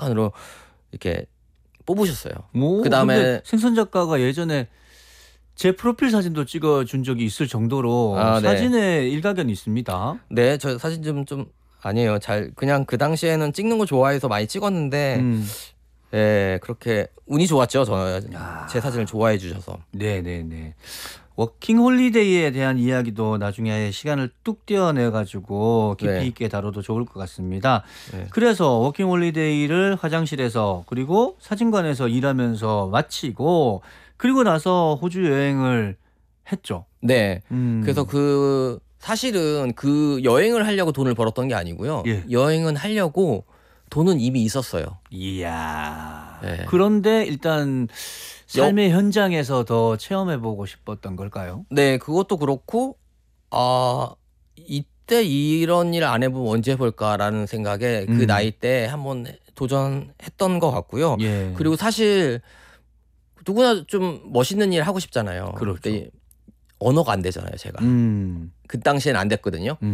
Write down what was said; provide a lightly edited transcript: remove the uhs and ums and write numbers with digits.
생생한으로 이렇게 뽑으셨어요. 그다음에 그다음에 생선 작가가 예전에 제 프로필 사진도 찍어준 적이 있을 정도로 네. 사진에 일가견이 있습니다. 네, 저 사진 좀 아니에요. 그냥 그 당시에는 찍는 거 좋아해서 많이 찍었는데 예, 그렇게 운이 좋았죠. 제 사진을 좋아해 주셔서. 네네네. 워킹 홀리데이에 대한 이야기도 나중에 시간을 뚝 떼어내 가지고 깊이 네. 있게 다뤄도 좋을 것 같습니다. 네. 그래서 워킹 홀리데이를 화장실에서 그리고 사진관에서 일하면서 마치고 그리고 나서 호주 여행을 했죠. 네. 음. 그래서 사실은 그 여행을 하려고 돈을 벌었던 게 아니고요. 예. 여행은 하려고 돈은 이미 있었어요. 이야. 네. 그런데 일단 삶의 현장에서 더 체험해보고 싶었던 걸까요? 네, 그것도 그렇고 이때 이런 일 안 해보면 언제 해볼까라는 생각에 그 나이 때 한번 도전했던 것 같고요. 예. 그리고 사실 누구나 좀 멋있는 일 하고 싶잖아요. 그렇죠. 근데 언어가 안 되잖아요, 제가. 그 당시에는 안 됐거든요.